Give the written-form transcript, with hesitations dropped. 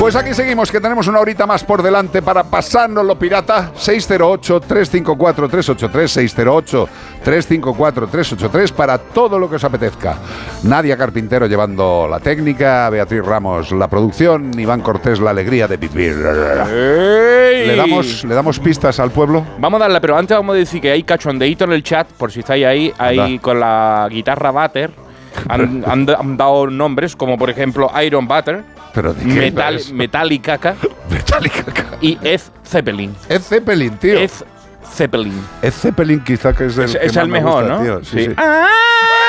Pues aquí seguimos, que tenemos una horita más por delante para pasárnoslo pirata. 608-354-383, 608-354-383 para todo lo que os apetezca. Nadia Carpintero llevando la técnica, Beatriz Ramos la producción, Iván Cortés la alegría de vivir. ¿Le damos pistas al pueblo? Vamos a darle, pero antes vamos a decir que hay cachondeíto en el chat, por si estáis ahí con la guitarra Butter. Han dado nombres como por ejemplo Iron Butter, Metallica y Ed Zeppelin. Ed Zeppelin, tío. Ed Zeppelin. Ed Zeppelin quizá que es el que es más el me mejor, gusta, ¿no? Tío. Sí.